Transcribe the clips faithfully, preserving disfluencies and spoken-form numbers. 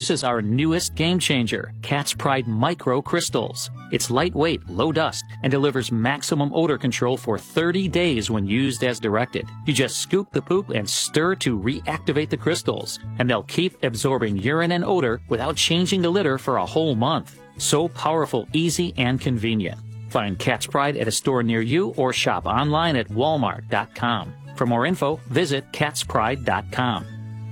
introduces our newest game changer, Cat's Pride Micro Crystals. It's lightweight, low dust, and delivers maximum odor control for thirty days when used as directed. You just scoop the poop and stir to reactivate the crystals, and they'll keep absorbing urine and odor without changing the litter for a whole month. So powerful, easy, and convenient. Find Cat's Pride at a store near you or shop online at walmart dot com. For more info, visit cats pride dot com.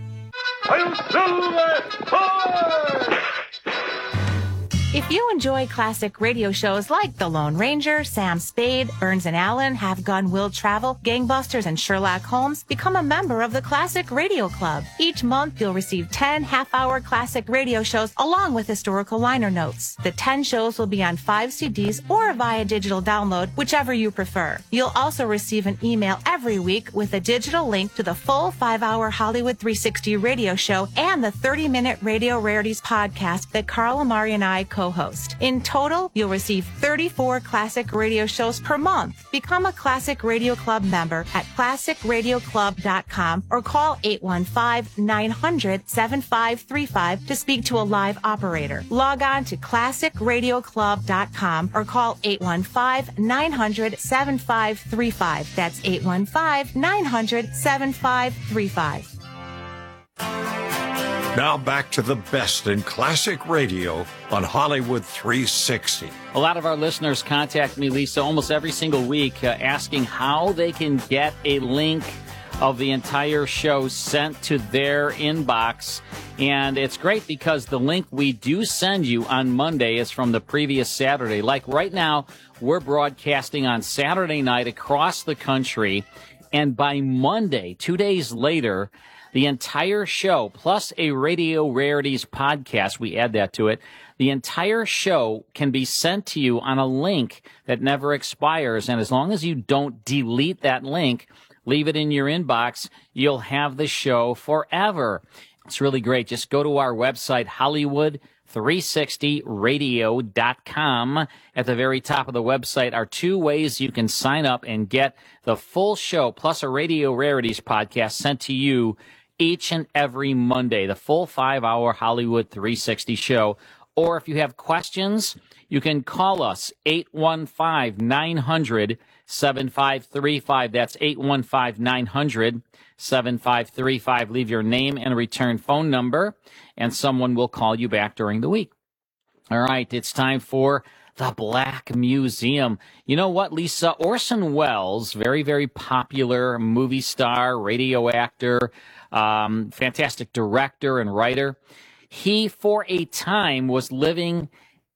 If you enjoy classic radio shows like The Lone Ranger, Sam Spade, Burns and Allen, Have Gun Will Travel, Gangbusters, and Sherlock Holmes, become a member of the Classic Radio Club. Each month, you'll receive ten half-hour classic radio shows along with historical liner notes. The ten shows will be on five C Ds or via digital download, whichever you prefer. You'll also receive an email every week with a digital link to the full five-hour Hollywood three sixty radio show and the thirty-minute Radio Rarities podcast that Carl Amari and I co host. In total, you'll receive thirty-four classic radio shows per month. Become a Classic Radio Club member at classic radio club dot com or call eight one five, nine hundred, seven five three five to speak to a live operator. Log on to classic radio club dot com or call eight one five, nine hundred, seven five three five. That's eight one five, nine hundred, seven five three five. Now back to the best in classic radio on Hollywood three sixty. A lot of our listeners contact me, Lisa, almost every single week uh, asking how they can get a link of the entire show sent to their inbox. And it's great because the link we do send you on Monday is from the previous Saturday. Like right now, we're broadcasting on Saturday night across the country. And by Monday, two days later, the entire show, plus a Radio Rarities podcast, we add that to it, the entire show can be sent to you on a link that never expires. And as long as you don't delete that link, leave it in your inbox, you'll have the show forever. It's really great. Just go to our website, Hollywood three sixty radio dot com. At the very top of the website are two ways you can sign up and get the full show, plus a Radio Rarities podcast sent to you each and every Monday, the full five-hour Hollywood three sixty show. Or if you have questions, you can call us, eight one five, nine hundred, seven five three five. That's eight one five, nine hundred, seven five three five. Leave your name and return phone number, and someone will call you back during the week. All right, it's time for the Black Museum. You know what, Lisa? Orson Welles, very, very popular movie star, radio actor, um, fantastic director and writer. He, for a time, was living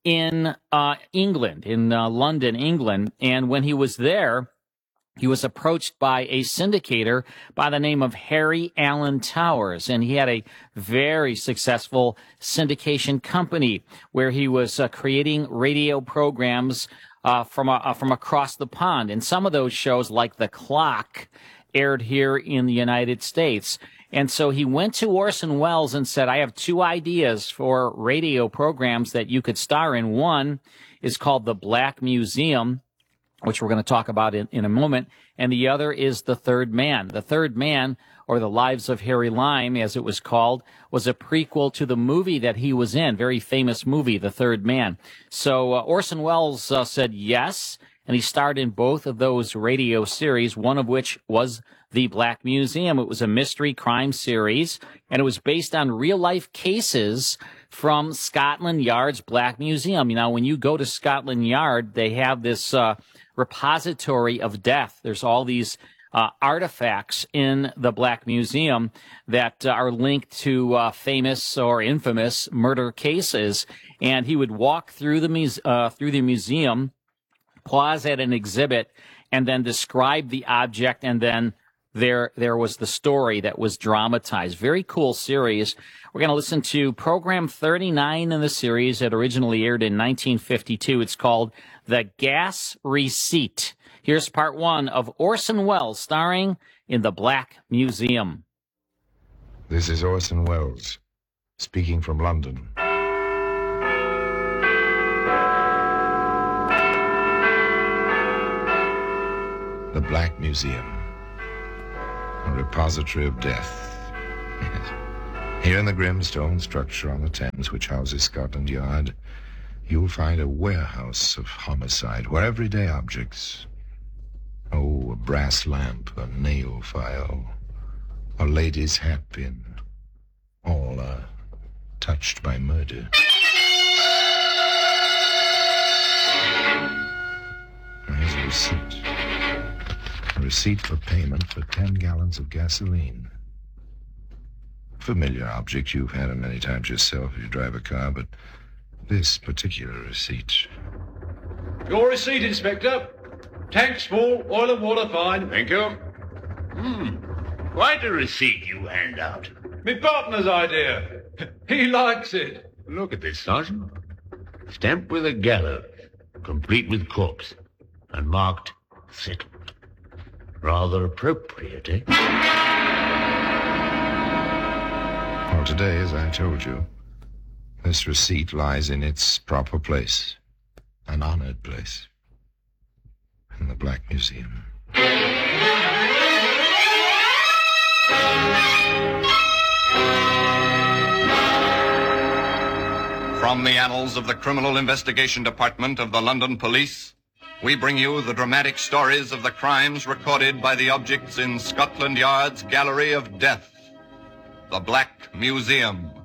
in uh, England, in uh, London, England. And when he was there, he was approached by a syndicator by the name of Harry Alan Towers, and he had a very successful syndication company where he was uh, creating radio programs uh, from uh, from across the pond. And some of those shows, like The Clock, aired here in the United States. And so he went to Orson Welles and said, I have two ideas for radio programs that you could star in. One is called The Black Museum, which we're going to talk about in, in a moment. And the other is The Third Man. The Third Man, or The Lives of Harry Lime, as it was called, was a prequel to the movie that he was in, very famous movie, The Third Man. So uh, Orson Welles uh, said yes, and he starred in both of those radio series, one of which was The Black Museum. It was a mystery crime series, and it was based on real-life cases from Scotland Yard's Black Museum. You know, when you go to Scotland Yard, they have this uh, repository of death. There's all these uh, artifacts in the Black Museum that uh, are linked to uh, famous or infamous murder cases. And he would walk through the muse- uh, through the museum, pause at an exhibit, and then describe the object, and then there there was the story that was dramatized. Very cool series. We're going to listen to program thirty-nine in the series that originally aired in nineteen fifty-two. It's called The Gas Receipt. Here's part one of Orson Welles starring in The Black Museum. This is Orson Welles, speaking from London. The Black Museum, a repository of death. Here in the grim stone structure on the Thames, which houses Scotland Yard, you'll find a warehouse of homicide, where everyday objects, oh, a brass lamp, a nail file, a lady's hatpin, all are touched by murder. Here's a receipt. A receipt for payment for ten gallons of gasoline. Familiar object. You've had it many times yourself if you drive a car, but this particular receipt. Your receipt, Inspector. Tanks full, oil and water fine. Thank you. Hmm. Quite a receipt you hand out. My partner's idea. He likes it. Look at this, Sergeant. Stamped with a gallows, complete with corpse, and marked settled. Rather appropriate, eh? Well, today, as I told you, this receipt lies in its proper place, an honored place, in the Black Museum. From the annals of the Criminal Investigation Department of the London Police, we bring you the dramatic stories of the crimes recorded by the objects in Scotland Yard's Gallery of Death, the Black Museum.